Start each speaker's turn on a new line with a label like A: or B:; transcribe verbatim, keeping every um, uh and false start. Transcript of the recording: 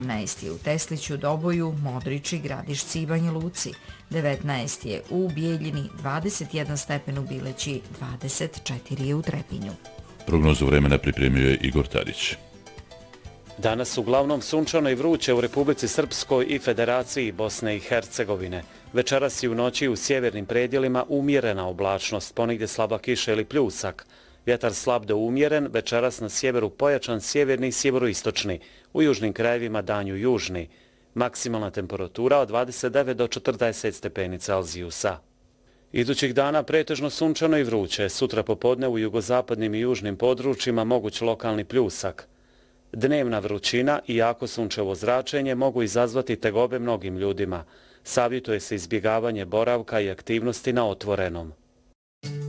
A: sedamnaest je u Tesliću, Doboju, Modriči, Gradišci i Banja Luci. devetnaest je u Bijeljini, dvadeset jedan stepen u Bileći, dvadeset četiri je u Trebinju.
B: Prognozu vremena pripremio je Igor Tadić.
C: Danas uglavnom sunčano i vruće u Republici Srpskoj i Federaciji Bosne i Hercegovine. Večeras i u noći u sjevernim predjelima umjerena oblačnost, ponegdje slaba kiša ili pljusak. Vjetar slab do umjeren, večeras na sjeveru pojačan sjeverni i sjeveroistočni, u južnim krajevima danju južni. Maksimalna temperatura od dvadeset devet do četrdeset stepeni Celzijusa. Idućih dana pretežno sunčano i vruće, sutra popodne u jugozapadnim i južnim područjima moguć lokalni pljusak. Dnevna vrućina i jako sunčevo zračenje mogu izazvati tegobe mnogim ljudima. Savjetuje se izbjegavanje boravka i aktivnosti na otvorenom.